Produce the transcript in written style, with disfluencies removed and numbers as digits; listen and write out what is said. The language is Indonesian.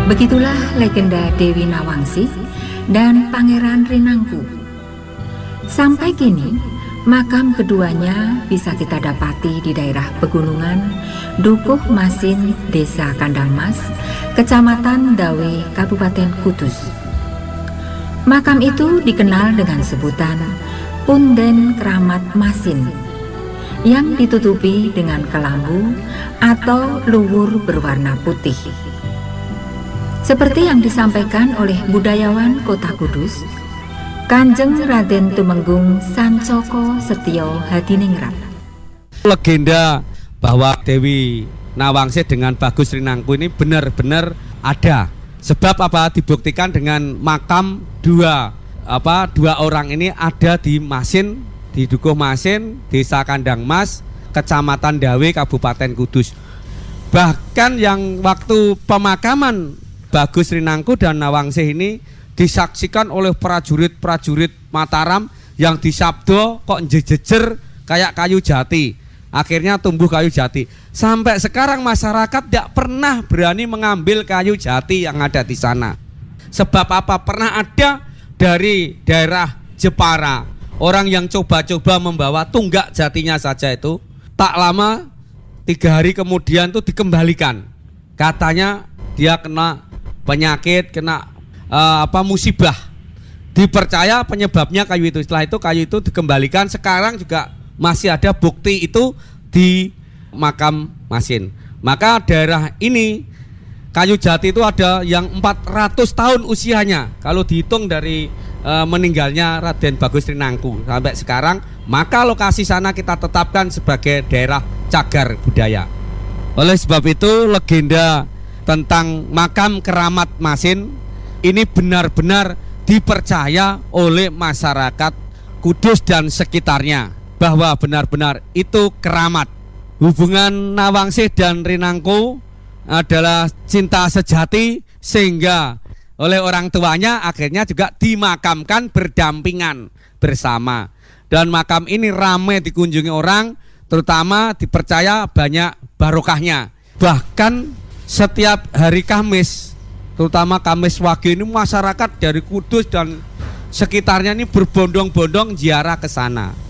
Begitulah legenda Dewi Nawangsi dan Pangeran Rinangku. Sampai kini, makam keduanya bisa kita dapati di daerah pegunungan Dukuh Masin, Desa Kandangmas, Kecamatan Dawe, Kabupaten Kudus. Makam itu dikenal dengan sebutan Punden Keramat Masin, yang ditutupi dengan kelambu atau luwur berwarna putih. Seperti yang disampaikan oleh budayawan Kota Kudus, Kanjeng Raden Tumenggung Sancoko Setio Hadiningrat. Legenda bahwa Dewi Nawangsi dengan Bagus Rinangku ini benar-benar ada. Sebab apa? Dibuktikan dengan makam dua orang ini ada di Masin, di Dukuh Masin, Desa Kandangmas, Kecamatan Dawe, Kabupaten Kudus. Bahkan yang waktu pemakaman Bagus Rinangku dan Nawangsi ini disaksikan oleh prajurit-prajurit Mataram yang disabdo kok jejer kayak kayu jati. Akhirnya tumbuh kayu jati. Sampai sekarang masyarakat tidak pernah berani mengambil kayu jati yang ada di sana. Sebab apa? Pernah ada dari daerah Jepara orang yang coba-coba membawa tunggak jatinya saja itu. Tak lama 3 hari kemudian itu dikembalikan. Katanya dia kena penyakit, kena musibah. Dipercaya penyebabnya kayu itu. Setelah itu kayu itu dikembalikan. Sekarang juga masih ada bukti itu di makam Masin. Maka daerah ini kayu jati itu ada yang 400 tahun usianya. Kalau dihitung dari meninggalnya Raden Bagus Rinangku sampai sekarang, maka lokasi sana kita tetapkan sebagai daerah cagar budaya. Oleh sebab itu legenda tentang makam keramat Masin ini benar-benar dipercaya oleh masyarakat Kudus dan sekitarnya bahwa benar-benar itu keramat. Hubungan Nawangsi dan Rinangku adalah cinta sejati sehingga oleh orang tuanya akhirnya juga dimakamkan berdampingan bersama. Dan makam ini ramai dikunjungi orang, terutama dipercaya banyak barokahnya. Bahkan setiap hari Kamis, terutama Kamis Wage ini masyarakat dari Kudus dan sekitarnya ini berbondong-bondong ziarah ke sana.